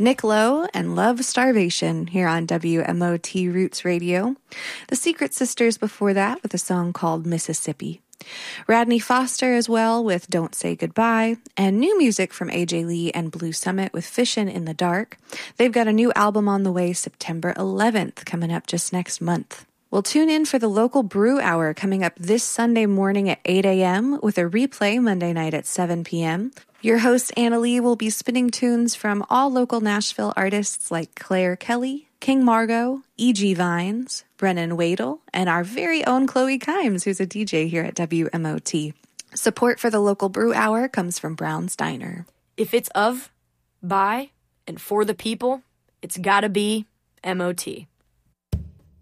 Nick Lowe and Love Starvation here on WMOT Roots Radio. The Secret Sisters before that with a song called Mississippi. Radney Foster as well with Don't Say Goodbye, and new music from AJ Lee and Blue Summit with Fishin' in the Dark. They've got a new album on the way September 11th, coming up just next month. We'll tune in for the local brew hour coming up this Sunday morning at 8 a.m. with a replay Monday night at 7 p.m. Your host, Anna Lee, will be spinning tunes from all local Nashville artists like Claire Kelly, King Margot, E.G. Vines, Brennan Wadle, and our very own Chloe Kimes, who's a DJ here at WMOT. Support for the local brew hour comes from Brown's Diner. If it's of, by, and for the people, it's gotta be MOT.